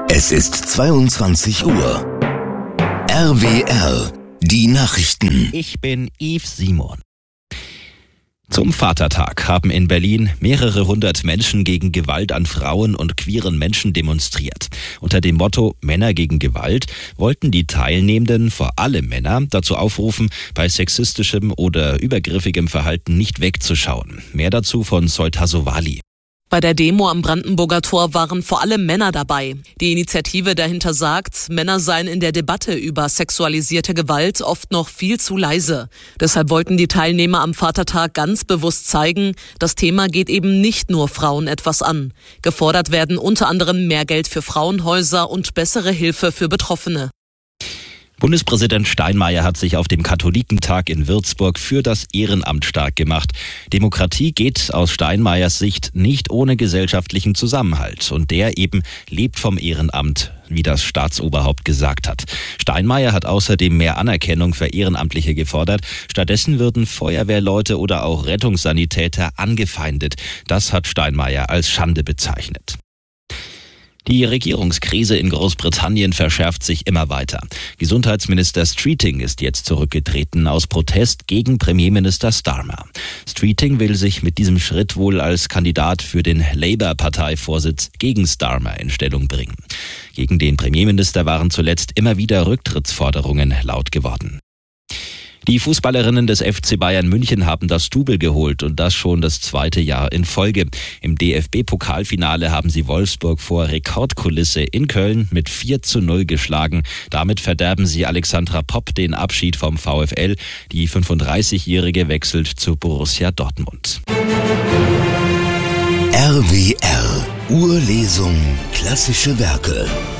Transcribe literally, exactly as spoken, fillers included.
Es ist zweiundzwanzig Uhr. R W R, die Nachrichten. Ich bin Yves Simon. Zum Vatertag haben in Berlin mehrere hundert Menschen gegen Gewalt an Frauen und queeren Menschen demonstriert. Unter dem Motto Männer gegen Gewalt wollten die Teilnehmenden, vor allem Männer, dazu aufrufen, bei sexistischem oder übergriffigem Verhalten nicht wegzuschauen. Mehr dazu von Zoe Tassovali. Bei der Demo am Brandenburger Tor waren vor allem Männer dabei. Die Initiative dahinter sagt, Männer seien in der Debatte über sexualisierte Gewalt oft noch viel zu leise. Deshalb wollten die Teilnehmer am Vatertag ganz bewusst zeigen, das Thema geht eben nicht nur Frauen etwas an. Gefordert werden unter anderem mehr Geld für Frauenhäuser und bessere Hilfe für Betroffene. Bundespräsident Steinmeier hat sich auf dem Katholikentag in Würzburg für das Ehrenamt stark gemacht. Demokratie geht aus Steinmeiers Sicht nicht ohne gesellschaftlichen Zusammenhalt. Und der eben lebt vom Ehrenamt, wie das Staatsoberhaupt gesagt hat. Steinmeier hat außerdem mehr Anerkennung für Ehrenamtliche gefordert. Stattdessen würden Feuerwehrleute oder auch Rettungssanitäter angefeindet. Das hat Steinmeier als Schande bezeichnet. Die Regierungskrise in Großbritannien verschärft sich immer weiter. Gesundheitsminister Streeting ist jetzt zurückgetreten aus Protest gegen Premierminister Starmer. Streeting will sich mit diesem Schritt wohl als Kandidat für den Labour-Parteivorsitz gegen Starmer in Stellung bringen. Gegen den Premierminister waren zuletzt immer wieder Rücktrittsforderungen laut geworden. Die Fußballerinnen des F C Bayern München haben das Double geholt und das schon das zweite Jahr in Folge. Im D F B-Pokalfinale haben sie Wolfsburg vor Rekordkulisse in Köln mit vier zu null geschlagen. Damit verderben sie Alexandra Popp den Abschied vom VfL. Die fünfunddreißigjährige wechselt zu Borussia Dortmund. R W R, Urlesung, klassische Werke.